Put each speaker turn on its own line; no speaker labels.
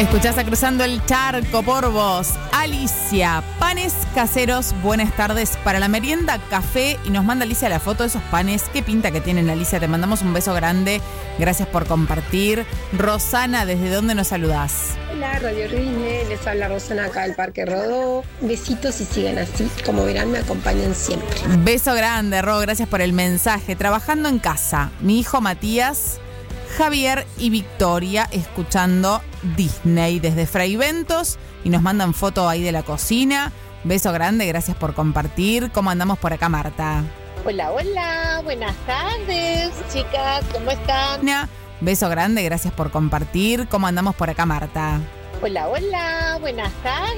Escuchás a Cruzando el Charco por vos. Alicia, panes caseros, buenas tardes. Para la merienda, café. Y nos manda Alicia la foto de esos panes. Qué pinta que tienen, Alicia. Te mandamos un beso grande. Gracias por compartir. Rosana, ¿desde dónde nos saludás?
Hola, Radio Ritme. Les habla Rosana acá del Parque Rodó. Besitos y sigan así. Como verán, me acompañan siempre.
Beso grande, Ro. Gracias por el mensaje. Trabajando en casa. Mi hijo Matías, Javier y Victoria escuchando Disney desde Fraiventos y nos mandan foto ahí de la cocina. Beso grande, gracias por compartir. ¿Cómo andamos por acá, Marta?
Hola, hola, buenas tardes, chicas, ¿cómo están?
Beso grande, gracias por compartir. ¿Cómo andamos por acá, Marta?
Hola, hola, buenas tardes.